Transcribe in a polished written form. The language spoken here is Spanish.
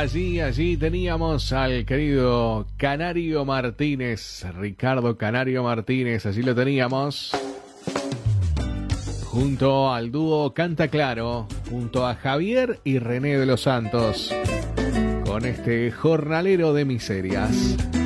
Allí teníamos al querido Canario Martínez, Ricardo Canario Martínez, allí lo teníamos. Junto al dúo Canta Claro, junto a Javier y René de los Santos, con este jornalero de miserias.